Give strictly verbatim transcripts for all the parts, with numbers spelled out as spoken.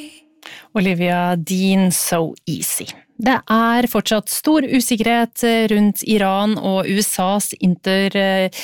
Olivia Dean, So Easy. Det er fortsatt stor usikkerhet rundt Iran og U S A's inter,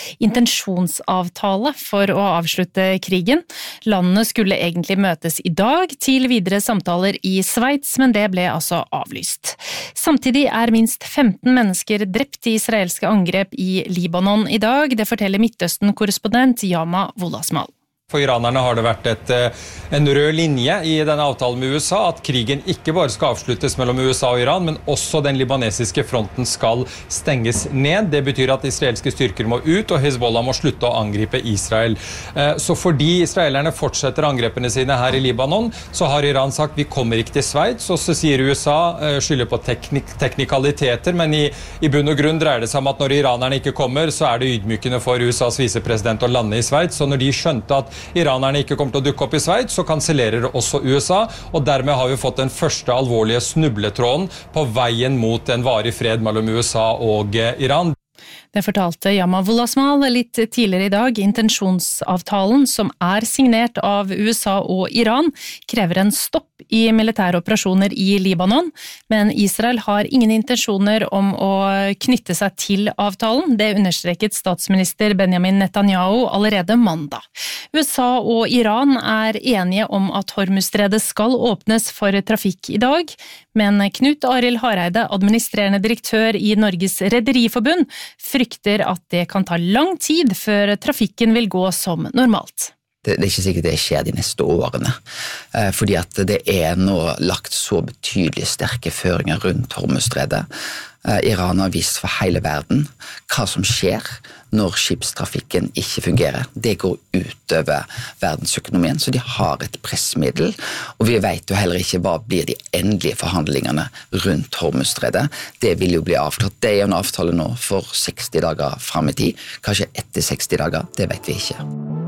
intensjonsavtale for å avslutte krigen. Landene skulle egentlig møtes i dag til videre samtaler i Sveits, men det ble altså avlyst. Samtidig er minst femten mennesker drept i israelske angrep i Libanon i dag. Det forteller Midtøsten-korrespondent Yama Wolasmal. For iranerne har det vært et, en rød linje i denne avtalen med U S A, at krigen ikke bare skal avsluttes mellom U S A og Iran, men også den libanesiske fronten skal stenges ned. Det betyr at israelske styrker må ut, og Hezbollah må slutte å angripe Israel. Så fordi israelerne fortsetter angrepene sine her i Libanon, så har Iran sagt vi kommer ikke til Sveits, og så sier U S A, skylder på teknik teknikaliteter, men i, i bunn og grunn dreier det seg om at når iranerne ikke kommer, så er det ydmykende for U S A's visepresident å lande i Sveits, og når de skjønte at iranerne ikke kommer til å dukke opp i Sveits, så kansellerer også U S A, og dermed har vi fått den første alvorlige snubletråden på veien mot en varig fred mellom U S A og Iran. Det fortalte Yama Wolasmal litt tidligere i dag. Intensjonsavtalen, som er signert av U S A og Iran, krever en stopp i militære operasjoner i Libanon, men Israel har ingen intensjoner om å knytte seg til avtalen. Det understreket statsminister Benjamin Netanyahu allerede mandag. U S A og Iran er enige om at Hormuzstredet skal åpnes for trafikk i dag, men Knut Arild Hareide, administrerende direktør i Norges Rederiforbund, frykter at det kan ta lang tid før trafikken vil gå som normalt. Det er ikke sikkert det skjer de neste årene, fordi at det er nå lagt så betydelig sterke føringer rundt Hormuzstredet. Iran har vist for hele verden hva som skjer når skipstrafikken ikke fungerer. Det går utover verdensøkonomien, så de har et pressmiddel, og vi vet jo heller ikke hva blir de endelige forhandlingene rundt Hormuzstredet. Det vil jo bli avklart. Det er jo en avtale nå for seksti dager frem i tid, kanskje etter seksti dager, det vet vi ikke.